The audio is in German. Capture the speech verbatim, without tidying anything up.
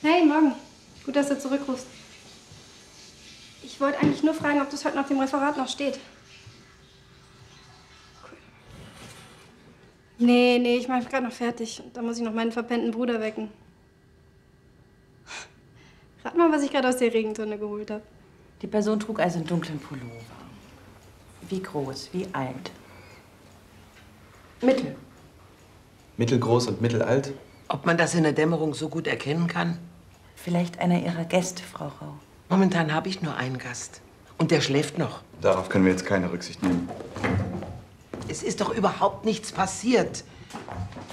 Hey, morgen. Gut, dass du zurückrufst. Ich wollte eigentlich nur fragen, ob das heute nach dem Referat noch steht. Cool. Nee, nee, ich mache mich gerade noch fertig. Da muss ich noch meinen verpennten Bruder wecken. Rat mal, was ich gerade aus der Regentonne geholt habe. Die Person trug also einen dunklen Pullover. Wie groß, wie alt? Mittel. Mittelgroß und mittelalt? Ob man das in der Dämmerung so gut erkennen kann? Vielleicht einer Ihrer Gäste, Frau Rau. Momentan habe ich nur einen Gast. Und der schläft noch. Darauf können wir jetzt keine Rücksicht nehmen. Es ist doch überhaupt nichts passiert.